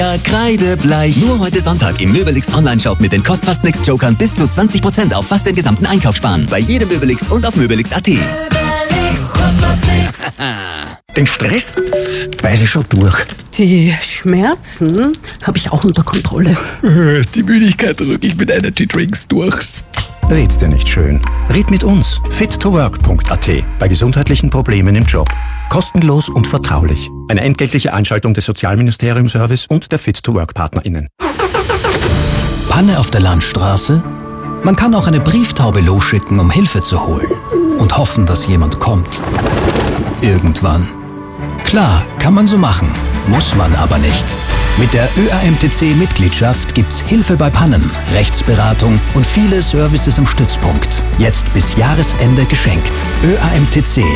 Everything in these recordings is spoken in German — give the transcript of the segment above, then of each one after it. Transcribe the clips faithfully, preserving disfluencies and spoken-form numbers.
Ja, kreidebleich. Nur heute Sonntag im Möbelix Online-Shop mit den Kostfast-Nix-Jokern bis zu zwanzig Prozent auf fast den gesamten Einkauf sparen. Bei jedem Möbelix und auf möbelix punkt at. Möbelix, Kostfast Nix. Den Stress weiß ich schon durch. Die Schmerzen habe ich auch unter Kontrolle. Die Müdigkeit drücke ich mit Energy Drinks durch. Red's dir nicht schön. Red mit uns. fit to work punkt at bei gesundheitlichen Problemen im Job. Kostenlos und vertraulich. Eine entgeltliche Einschaltung des Sozialministerium-Service und der Fit-to-Work-PartnerInnen. Panne auf der Landstraße? Man kann auch eine Brieftaube losschicken, um Hilfe zu holen. Und hoffen, dass jemand kommt. Irgendwann. Klar, kann man so machen. Muss man aber nicht. Mit der Ö A M T C-Mitgliedschaft gibt's Hilfe bei Pannen, Rechtsberatung und viele Services im Stützpunkt. Jetzt bis Jahresende geschenkt. Ö A M T C.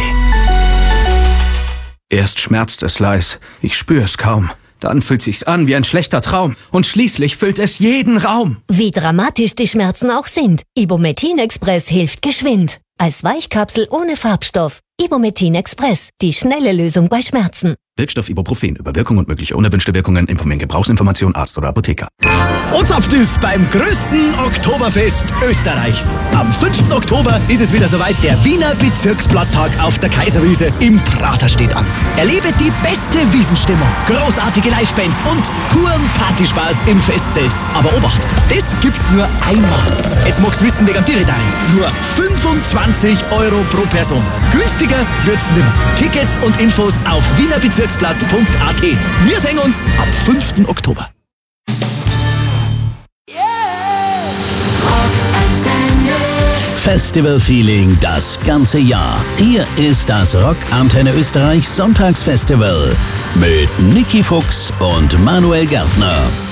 Erst schmerzt es leis, ich spür's kaum. Dann fühlt sich's an wie ein schlechter Traum. Und schließlich füllt es jeden Raum. Wie dramatisch die Schmerzen auch sind, Ibumetin Express hilft geschwind. Als Weichkapsel ohne Farbstoff. Ibumetin Express, die schnelle Lösung bei Schmerzen. Wirkstoff Ibuprofen. Über Wirkung und mögliche unerwünschte Wirkungen informieren Gebrauchsinformation Arzt oder Apotheker. Und habt es beim größten Oktoberfest Österreichs. Am fünften Oktober ist es wieder soweit. Der Wiener Bezirksblatttag auf der Kaiserwiese im Prater steht an. Erlebe die beste Wiesenstimmung, großartige Livebands und puren Partyspaß im Festzelt. Aber Obacht, das gibt's nur einmal. Jetzt magst du wissen, wegen am Tiritari. Nur fünfundzwanzig Euro pro Person. Günstiger wird's nimmer. Tickets und Infos auf wiener bezirksblatt punkt at. Wir sehen uns am fünften Oktober. Festival-Feeling das ganze Jahr. Hier ist das Rock Antenne Österreich Sonntagsfestival mit Niki Fuchs und Manuel Gärtner.